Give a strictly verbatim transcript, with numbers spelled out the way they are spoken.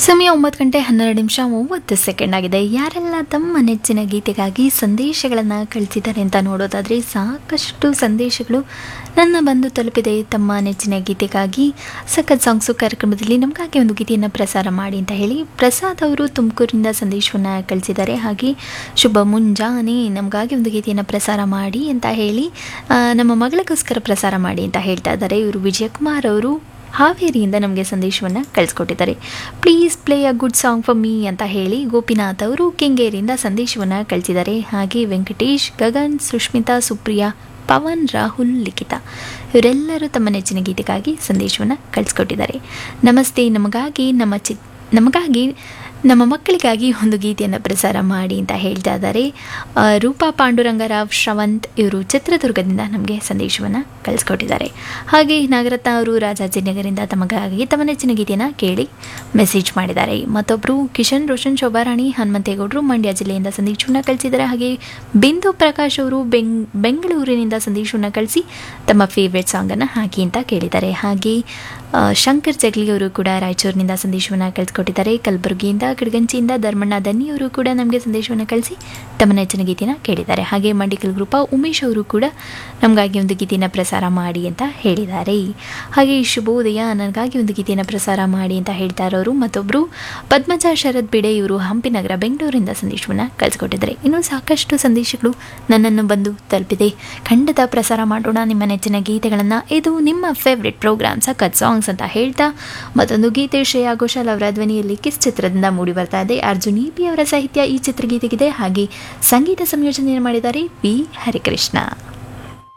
ಸಮಯ ಒಂಬತ್ತು ಗಂಟೆ ಹನ್ನೆರಡು ನಿಮಿಷ ಮೂವತ್ತು ಸೆಕೆಂಡ್ ಆಗಿದೆ. ಯಾರೆಲ್ಲ ತಮ್ಮ ನೆಚ್ಚಿನ ಗೀತೆಗಾಗಿ ಸಂದೇಶಗಳನ್ನು ಕಳಿಸಿದ್ದಾರೆ ಅಂತ ನೋಡೋದಾದರೆ ಸಾಕಷ್ಟು ಸಂದೇಶಗಳು ನನ್ನ ಬಂದು ತಲುಪಿದೆ. ತಮ್ಮ ನೆಚ್ಚಿನ ಗೀತೆಗಾಗಿ ಸಖತ್ ಸಾಂಗ್ಸು ಕಾರ್ಯಕ್ರಮದಲ್ಲಿ ನಮಗಾಗಿ ಒಂದು ಗೀತೆಯನ್ನು ಪ್ರಸಾರ ಮಾಡಿ ಅಂತ ಹೇಳಿ ಪ್ರಸಾದ್ ಅವರು ತುಮಕೂರಿನಿಂದ ಸಂದೇಶವನ್ನು ಕಳಿಸಿದ್ದಾರೆ. ಹಾಗೆ ಶುಭ ಮುಂಜಾನೆ, ನಮಗಾಗಿ ಒಂದು ಗೀತೆಯನ್ನು ಪ್ರಸಾರ ಮಾಡಿ ಅಂತ ಹೇಳಿ ನಮ್ಮ ಮಗಳಿಗೋಸ್ಕರ ಪ್ರಸಾರ ಮಾಡಿ ಅಂತ ಹೇಳ್ತಾ ಇದ್ದಾರೆ. ಇವರು ವಿಜಯಕುಮಾರ್ ಅವರು ಹಾವೇರಿಯಿಂದ ನಮಗೆ ಸಂದೇಶವನ್ನು ಕಳಿಸ್ಕೊಟ್ಟಿದ್ದಾರೆ. Please play a good song for me ಅಂತ ಹೇಳಿ ಗೋಪಿನಾಥ್ ಅವರು ಕೆಂಗೇರಿಯಿಂದ ಸಂದೇಶವನ್ನು ಕಳಿಸಿದ್ದಾರೆ. ಹಾಗೆ ವೆಂಕಟೇಶ್, ಗಗನ್, ಸುಷ್ಮಿತಾ, ಸುಪ್ರಿಯಾ, ಪವನ್, ರಾಹುಲ್, ಲಿಖಿತಾ ಇವರೆಲ್ಲರೂ ತಮ್ಮ ನೆಚ್ಚಿನ ಗೀತೆಗಾಗಿ ಸಂದೇಶವನ್ನು ಕಳಿಸ್ಕೊಟ್ಟಿದ್ದಾರೆ. ನಮಸ್ತೆ, ನಮಗಾಗಿ ನಮ್ಮ ಚಿ ನಮಗಾಗಿ ನಮ್ಮ ಮಕ್ಕಳಿಗಾಗಿ ಒಂದು ಗೀತೆಯನ್ನು ಪ್ರಸಾರ ಮಾಡಿ ಅಂತ ಹೇಳ್ತಾ ಇದ್ದಾರೆ. ರೂಪಾ ಪಾಂಡುರಂಗರಾವ್ ಶ್ರವಂತ್ ಇವರು ಚಿತ್ರದುರ್ಗದಿಂದ ನಮಗೆ ಸಂದೇಶವನ್ನು ಕಳಿಸ್ಕೊಟ್ಟಿದ್ದಾರೆ. ಹಾಗೆ ನಾಗರತ್ನ ಅವರು ರಾಜಾಜಿನಗರಿಂದ ತಮಗಾಗಿ ತಮ್ಮ ನೆಚ್ಚಿನ ಗೀತೆಯನ್ನು ಕೇಳಿ ಮೆಸೇಜ್ ಮಾಡಿದ್ದಾರೆ. ಮತ್ತೊಬ್ಬರು ಕಿಶನ್ ರೋಷನ್, ಶೋಭಾರಾಣಿ, ಹನುಮಂತೇಗೌಡರು ಮಂಡ್ಯ ಜಿಲ್ಲೆಯಿಂದ ಸಂದೇಶವನ್ನು ಕಳಿಸಿದ್ದಾರೆ. ಹಾಗೆ ಬಿಂದು ಪ್ರಕಾಶ್ ಅವರು ಬೆಂಗ್ ಬೆಂಗಳೂರಿನಿಂದ ಸಂದೇಶವನ್ನು ಕಳಿಸಿ ತಮ್ಮ ಫೇವ್ರೆಟ್ ಸಾಂಗನ್ನು ಹಾಕಿ ಅಂತ ಕೇಳಿದ್ದಾರೆ. ಹಾಗೆ ಶಂಕರ್ ಜಗ್ಲಿ ಅವರು ಕೂಡ ರಾಯಚೂರಿನಿಂದ ಸಂದೇಶವನ್ನು ಕಳಿಸ್ಕೊಟ್ಟಿದ್ದಾರೆ. ಕಲಬುರಗಿಯಿಂದ, ಕಿಡಗಂಚಿಯಿಂದ ಧರ್ಮಣ್ಣ ದನ್ನಿಯವರು ಕೂಡ ನಮಗೆ ಸಂದೇಶವನ್ನು ಕಳಿಸಿ ತಮ್ಮ ನೆಚ್ಚಿನ ಗೀತೆಯನ್ನು ಕೇಳಿದ್ದಾರೆ. ಹಾಗೆ ಮಂಡಿಕಲ್ ಗ್ರೂಪ ಉಮೇಶ್ ಅವರು ಕೂಡ ನಮಗಾಗಿ ಒಂದು ಗೀತೆಯನ್ನು ಪ್ರಸಾರ ಮಾಡಿ ಅಂತ ಹೇಳಿದ್ದಾರೆ. ಹಾಗೆ ಶುಭೋದಯ, ನನಗಾಗಿ ಒಂದು ಗೀತೆಯನ್ನು ಪ್ರಸಾರ ಮಾಡಿ ಅಂತ ಹೇಳ್ತಾ ಇರೋರು ಮತ್ತೊಬ್ಬರು ಪದ್ಮಜ ಶರತ್ ಬಿಡೆ ಇವರು ಹಂಪಿನಗರ ಬೆಂಗಳೂರಿಂದ ಸಂದೇಶವನ್ನು ಕಳಿಸ್ಕೊಟ್ಟಿದ್ದಾರೆ. ಇನ್ನೂ ಸಾಕಷ್ಟು ಸಂದೇಶಗಳು ನನ್ನನ್ನು ಬಂದು ತಲುಪಿದೆ. ಖಂಡಿತ ಪ್ರಸಾರ ಮಾಡೋಣ ನಿಮ್ಮ ನೆಚ್ಚಿನ ಗೀತೆಗಳನ್ನು. ಇದು ನಿಮ್ಮ ಫೇವ್ರೆಟ್ ಪ್ರೋಗ್ರಾಮ್ ಸಖತ್ ಸಾಂಗ್ಸ್ ಅಂತ ಹೇಳ್ತಾ ಮತ್ತೊಂದು ಗೀತೆ ಶ್ರೇಯಾ ಘೋಷಾಲ್ ಅವರ ಧ್ವನಿಯಲ್ಲಿ ಕಿಸ್ ಚಿತ್ರದಿಂದ ಮೂಡಿ ಬರ್ತಾ ಇದೆ. ಅರ್ಜುನ್ ಇ ಪಿ ಅವರ ಸಾಹಿತ್ಯ ಈ ಚಿತ್ರಗೀತೆಗಿದೆ. ಹಾಗೆ ಸಂಗೀತ ಸಂಯೋಜನೆ ಮಾಡಿದ್ದಾರೆ ವಿ ಹರಿಕೃಷ್ಣ.